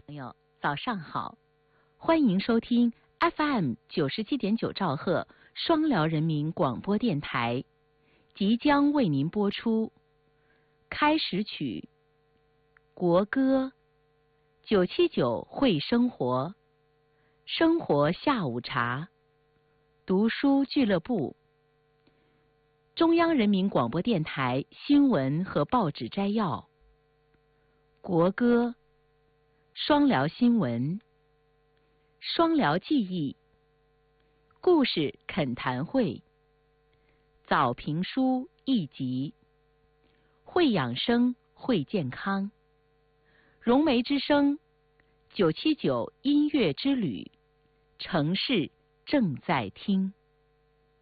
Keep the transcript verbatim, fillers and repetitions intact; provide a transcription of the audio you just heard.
朋友，早上好，欢迎收听 F M 九十七点九兆赫双辽人民广播电台，即将为您播出开始曲国歌九七九会生活，生活下午茶，读书俱乐部，中央人民广播电台新闻和报纸摘要，国歌，双辽新闻，双辽记忆，故事恳谈会，早评书一集，会养生会健康，融媒之声，九七九音乐之旅，城市正在听。